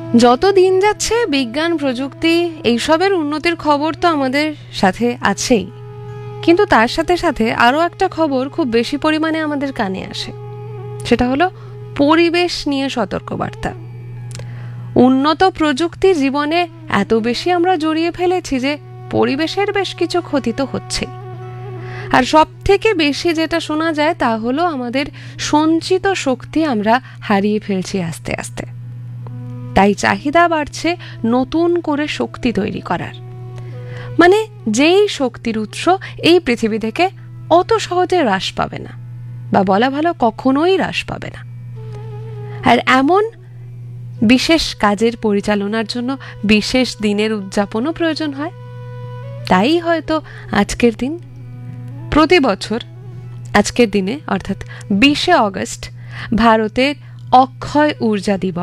যত দিন যাচ্ছে বিজ্ঞান প্রযুক্তি এইসবের উন্নতির খবর তো আমাদের সাথে আছেই, কিন্তু তার সাথে সাথে আরও একটা খবর খুব বেশি পরিমাণে আমাদের কানে আসে, সেটা হলো পরিবেশ নিয়ে সতর্কবার্তা। উন্নত প্রযুক্তি জীবনে এত বেশি আমরা জড়িয়ে ফেলেছি যে পরিবেশের বেশ কিছু ক্ষতি তো হচ্ছেই। আর সব থেকে বেশি যেটা শোনা যায় তা হলো আমাদের সঞ্চিত শক্তি আমরা হারিয়ে ফেলছি আস্তে আস্তে। তাই চাহিদা বাড়ছে নতুন করে শক্তি তৈরি করার, মানে যেই শক্তির উৎস এই পৃথিবী থেকে অত সহজে হ্রাস পাবে না, বা বলা ভালো কখনোই হ্রাস পাবে না। আর এমন বিশেষ কাজের পরিচালনার জন্য বিশেষ দিনের উদযাপনও প্রয়োজন হয়। তাই হয়তো আজকের দিন, প্রতি বছর আজকের দিনে অর্থাৎ 20শে অগস্ট ভারতের অক্ষয় ঊর্জা দিবস